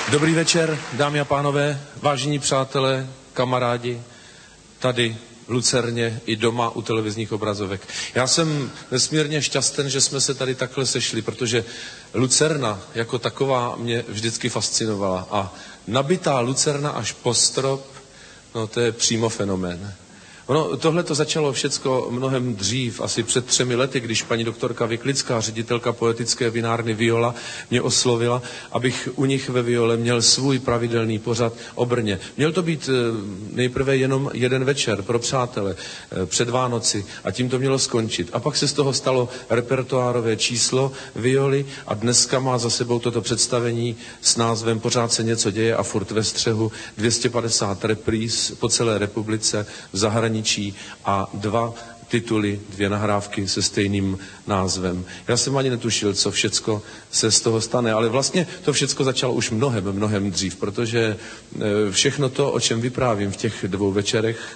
Dobrý večer, dámy a pánové, vážení přátelé, kamarádi, tady v Lucerně i doma u televizních obrazovek. Já jsem nesmírně šťasten, že jsme se tady takhle sešli, protože Lucerna jako taková mě vždycky fascinovala. A nabitá Lucerna až po strop, no to je přímo fenomén. Tohle to začalo všecko mnohem dřív, asi před 3 lety, když paní doktorka Vyklická, ředitelka poetické vinárny Viola, mě oslovila, abych u nich ve Viole měl svůj pravidelný pořad o Brně. Měl to být nejprve jenom jeden večer pro přátele před Vánoci a tím to mělo skončit. A pak se z toho stalo repertoárové číslo Violy a dneska má za sebou toto představení s názvem Pořád se něco děje a furt ve střehu, 250 repríz po celé republice, v zahraničí a 2 tituly, 2 nahrávky se stejným názvem. Já jsem ani netušil, co všecko se z toho stane, ale vlastně to všecko začalo už mnohem dřív, protože všechno to, o čem vyprávím v těch 2 večerech,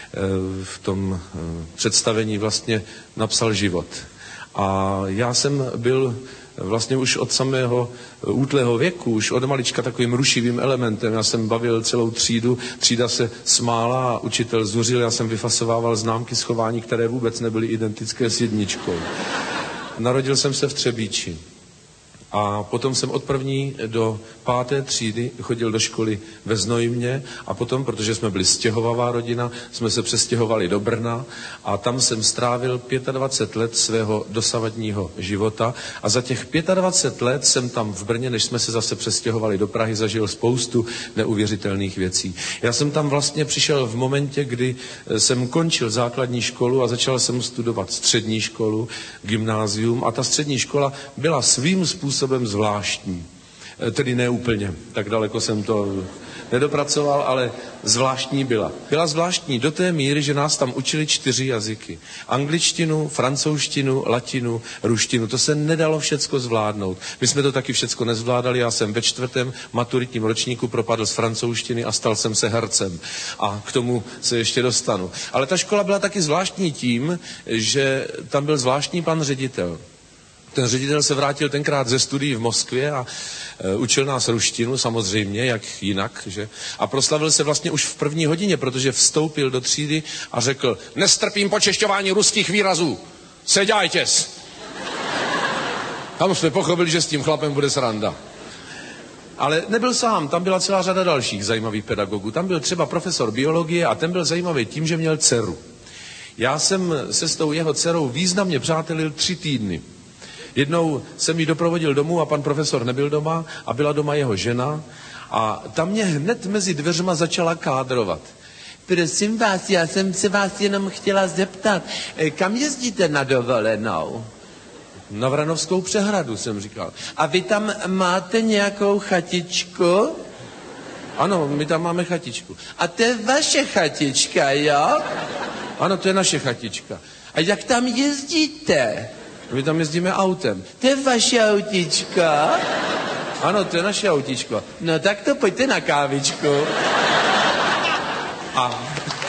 v tom představení vlastně napsal život. A já jsem byl vlastně už od samého útlého věku, už od malička takovým rušivým elementem. Já jsem bavil celou třídu, třída se smála a učitel zuřil, já jsem vyfasovával známky schování, které vůbec nebyly identické s 1. Narodil jsem se v Třebíči. A potom jsem od 1. do 5. třídy chodil do školy ve Znojmě a potom, protože jsme byli stěhovavá rodina, jsme se přestěhovali do Brna a tam jsem strávil 25 let svého dosavadního života a za těch 25 let jsem tam v Brně, než jsme se zase přestěhovali do Prahy, zažil spoustu neuvěřitelných věcí. Já jsem tam vlastně přišel v momentě, kdy jsem končil základní školu a začal jsem studovat střední školu, gymnázium a ta střední škola byla svým způsobem zvláštní. Tedy ne úplně, tak daleko jsem to nedopracoval, ale zvláštní byla. Byla zvláštní do té míry, že nás tam učili 4 jazyky. Angličtinu, francouzštinu, latinu, ruštinu. To se nedalo všecko zvládnout. My jsme to taky všecko nezvládali. Já jsem ve 4. maturitním ročníku propadl z francouzštiny a stal jsem se hercem. A k tomu se ještě dostanu. Ale ta škola byla taky zvláštní tím, že tam byl zvláštní pan ředitel. Ten ředitel se vrátil tenkrát ze studií v Moskvě a učil nás ruštinu, samozřejmě, jak jinak, že? A proslavil se vlastně už v 1. hodině, protože vstoupil do třídy a řekl: nestrpím počešťování ruských výrazů, seďajtěs. Tam jsme pochopili, že s tím chlapem bude sranda. Ale nebyl sám, tam byla celá řada dalších zajímavých pedagogů. Tam byl třeba profesor biologie a ten byl zajímavý tím, že měl dceru. Já jsem se s tou jeho dcerou významně přátelil 3 týdny. Jednou jsem ji doprovodil domů a pan profesor nebyl doma a byla doma jeho žena a tam mě hned mezi dveřma začala kádrovat. Prosím vás, já jsem se vás jenom chtěla zeptat, kam jezdíte na dovolenou? Na Vranovskou přehradu, jsem říkal. A vy tam máte nějakou chatičku? Ano, my tam máme chatičku. A to je vaše chatička, jo? Ano, to je naše chatička. A jak tam jezdíte? My tam jezdíme autem. To je vaše autíčko? Ano, to je naše autíčko. No tak to pojďte na kávičku. A...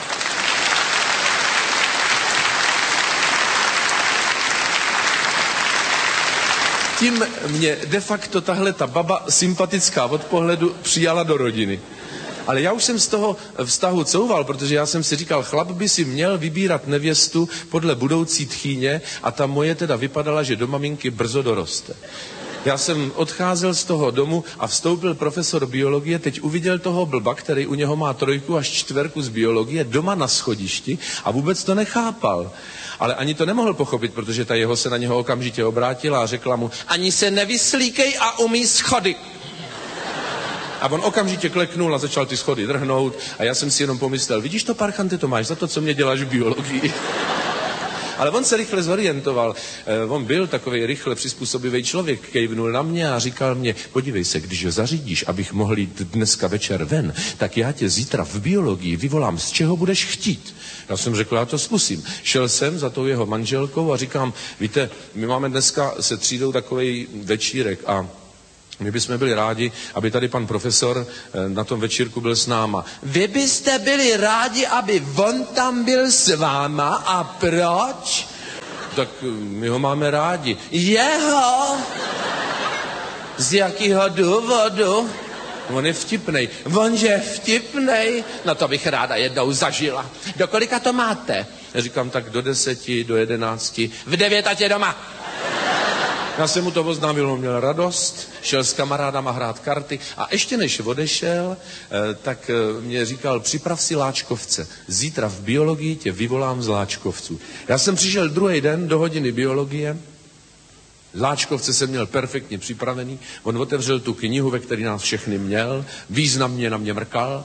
tím mě de facto tahle ta baba sympatická od pohledu přijala do rodiny. Ale já už jsem z toho vztahu couval, protože já jsem si říkal, chlap by si měl vybírat nevěstu podle budoucí tchýně a ta moje teda vypadala, že do maminky brzo doroste. Já jsem odcházel z toho domu a vstoupil profesor biologie, teď uviděl toho blba, který u něho má 3 až 4 z biologie doma na schodišti a vůbec to nechápal. Ale ani to nemohl pochopit, protože ta jeho se na něho okamžitě obrátila a řekla mu: ani se nevyslíkej a umí schody. A on okamžitě kleknul a začal ty schody drhnout a já jsem si jenom pomyslel, vidíš to, parchante, to máš za to, co mě děláš v biologii. Ale on se rychle zorientoval. On byl takovej rychle přizpůsobivý člověk, kejvnul na mě a říkal mě: podívej se, když ho zařídíš, abych mohl jít dneska večer ven, tak já tě zítra v biologii vyvolám, z čeho budeš chtít. Já jsem řekl, já to zkusím. Šel jsem za tou jeho manželkou a říkám: víte, my máme dneska se třídou takovej večírek a my bychom byli rádi, aby tady pan profesor na tom večírku byl s náma. Vy byste byli rádi, aby on tam byl s váma? A proč? Tak my ho máme rádi. Jeho? Z jakého důvodu? On je vtipnej. On je vtipnej? No to bych ráda jednou zažila. Do kolika to máte? Já říkám, tak do 10, do 11. V 9 ať je doma. Já jsem mu to oznámil, on měl radost, šel s kamarádama hrát karty a ještě než odešel, tak mě říkal, připrav si láčkovce. Zítra v biologii tě vyvolám z láčkovců. Já jsem přišel druhý den do hodiny biologie, láčkovce jsem měl perfektně připravený, on otevřel tu knihu, ve které nás všechny měl, významně na mě mrkal,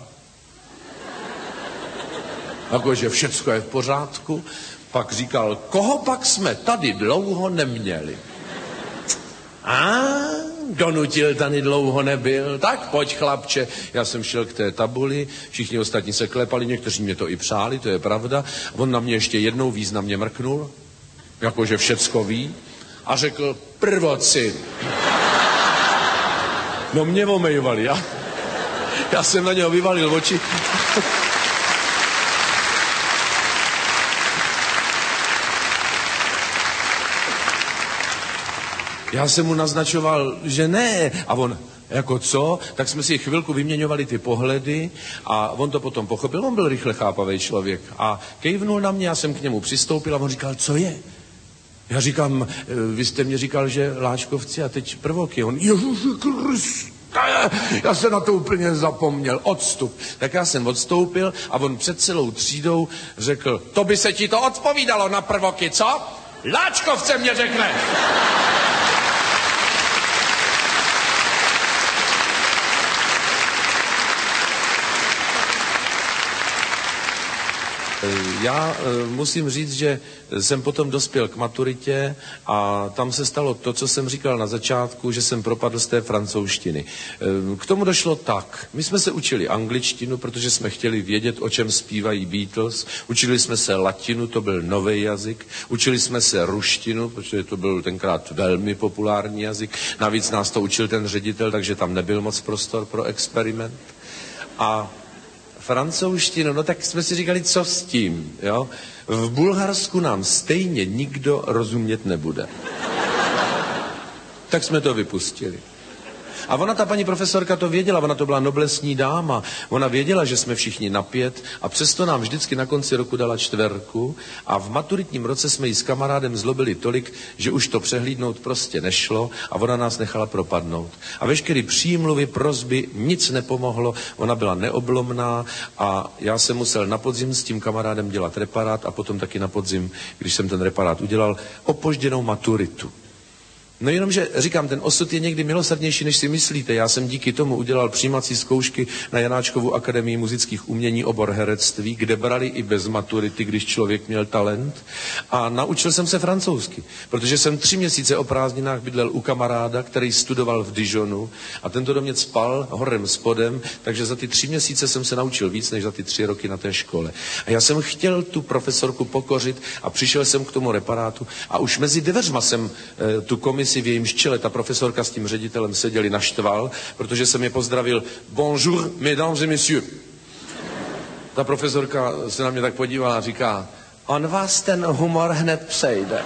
jakože všecko je v pořádku, pak říkal, koho pak jsme tady dlouho neměli. Donutil, tady dlouho nebyl, tak pojď chlapče. Já jsem šel k té tabuli, všichni ostatní se klepali, někteří mě to i přáli, to je pravda. On na mě ještě jednou významně mrknul, jakože všecko ví, a řekl, prvocin. No mě omejovali, já jsem na něho vyvalil oči. Já jsem mu naznačoval, že ne. A on, jako co? Tak jsme si chvilku vyměňovali ty pohledy a on to potom pochopil. On byl rychle chápavý člověk. A kejvnul na mě, já jsem k němu přistoupil a on říkal, co je? Já říkám, vy jste mě říkal, že láčkovci a teď prvoky. On, Ježiši Kriste, já jsem na to úplně zapomněl. Odstup. Tak já jsem odstoupil a on před celou třídou řekl, to by se ti to odpovídalo na prvoky, co? Láčkovce mě řekne. Já musím říct, že jsem potom dospěl k maturitě a tam se stalo to, co jsem říkal na začátku, že jsem propadl z té francouzštiny. K tomu došlo tak. My jsme se učili angličtinu, protože jsme chtěli vědět, o čem zpívají Beatles. Učili jsme se latinu, to byl nový jazyk. Učili jsme se ruštinu, protože to byl tenkrát velmi populární jazyk. Navíc nás to učil ten ředitel, takže tam nebyl moc prostor pro experiment. A francouzštinu, no tak jsme si říkali, co s tím, jo? V Bulharsku nám stejně nikdo rozumět nebude. Tak jsme to vypustili. A ona, ta paní profesorka, to věděla, ona to byla noblesní dáma, ona věděla, že jsme všichni na 5 a přesto nám vždycky na konci roku dala 4 a v maturitním roce jsme ji s kamarádem zlobili tolik, že už to přehlídnout prostě nešlo a ona nás nechala propadnout. A veškerý přímluvy, prosby, nic nepomohlo, ona byla neoblomná a já jsem musel na podzim s tím kamarádem dělat reparát a potom taky na podzim, když jsem ten reparát udělal, opožděnou maturitu. No jenomže, říkám, ten osud je někdy milosrdnější, než si myslíte. Já jsem díky tomu udělal přijímací zkoušky na Janáčkovu akademii muzických umění obor herectví, kde brali i bez maturity, když člověk měl talent. A naučil jsem se francouzsky, protože jsem 3 měsíce o prázdninách bydlel u kamaráda, který studoval v Dijonu a tento do mě spal horem spodem, takže za ty 3 měsíce jsem se naučil víc, než za ty 3 roky na té škole. A já jsem chtěl tu profesorku pokořit a přišel jsem k tomu reparátu a už mezi dveřma jsem tu komisi v jejímž čele, ta profesorka s tím ředitelem seděli naštval, protože jsem je pozdravil bonjour, mesdames et messieurs. Ta profesorka se na mě tak podívala a říká, on vás ten humor hned přejde.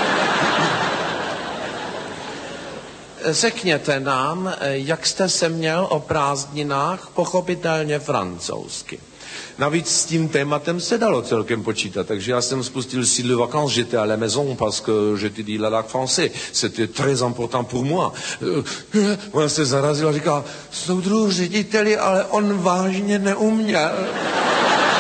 Řekněte nám, jak jste se měl o prázdninách, pochopitelně francouzsky. Navíc s tím tématem se dalo celkem počítat, takže já jsem spustil si le vacances, j'étais à la maison parce que j'étais la langue français, c'était très important pour moi. Ona se zarazila a říká, soudruhu řediteli, ale on vážně neuměl.